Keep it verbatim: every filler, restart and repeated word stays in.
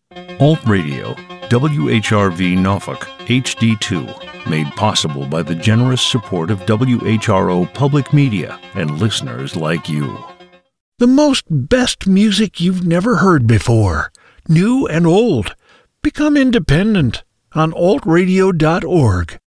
Alt Radio, W H R V Norfolk, H D two, made possible by the generous support of W H R O Public Media and listeners like you. The most best music you've never heard before, new and old. Become independent on alt radio dot org.